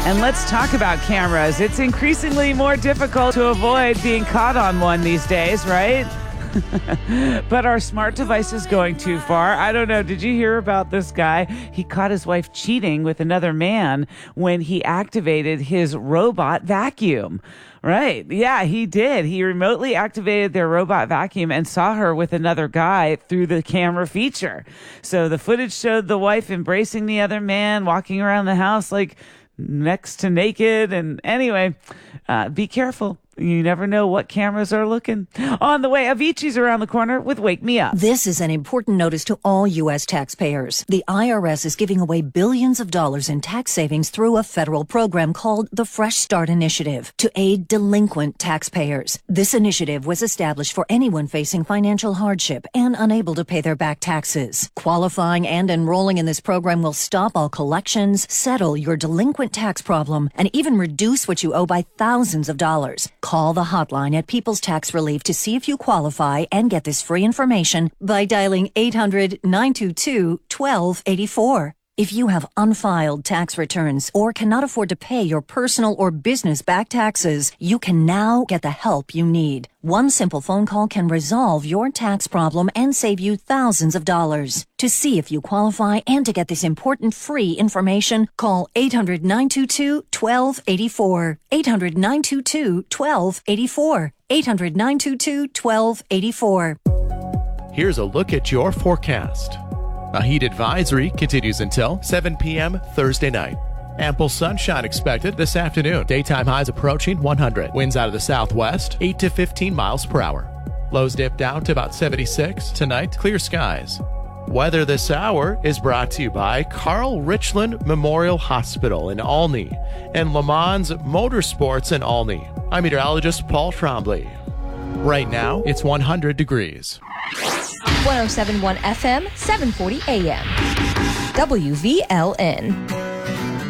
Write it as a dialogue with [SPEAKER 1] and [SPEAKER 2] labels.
[SPEAKER 1] And let's talk about cameras. It's increasingly more difficult to avoid being caught on one these days, right? But are smart devices going too far? I don't know. Did you hear about this guy? He caught his wife cheating with another man when he activated his robot vacuum. Right. Yeah, he did. He remotely activated their robot vacuum and saw her with another guy through the camera feature. So the footage showed the wife embracing the other man, walking around the house like next to naked. And anyway, be careful. You never know what cameras are looking. On the way, Avicii's around the corner with Wake Me Up.
[SPEAKER 2] This is an important notice to all U.S. taxpayers. The IRS is giving away billions of dollars in tax savings through a federal program called the Fresh Start Initiative to aid delinquent taxpayers. This initiative was established for anyone facing financial hardship and unable to pay their back taxes. Qualifying and enrolling in this program will stop all collections, settle your delinquent tax problem, and even reduce what you owe by thousands of dollars. Call the hotline at People's Tax Relief to see if you qualify and get this free information by dialing 800-922-1284. If you have unfiled tax returns or cannot afford to pay your personal or business back taxes, you can now get the help you need. One simple phone call can resolve your tax problem and save you thousands of dollars. To see if you qualify and to get this important free information, call 800-922-1284. 800-922-1284. 800-922-1284.
[SPEAKER 3] Here's a look at your forecast. A heat advisory continues until 7 p.m. Thursday night. Ample sunshine expected this afternoon. Daytime highs approaching 100. Winds out of the southwest, 8 to 15 miles per hour. Lows dip down to about 76. Tonight, clear skies. Weather this hour is brought to you by Carl Richland Memorial Hospital in Olney and Le Mans Motorsports in Olney. I'm meteorologist Paul Trombley. Right now, it's 100 degrees.
[SPEAKER 4] 107.1 FM, 740 AM. WVLN.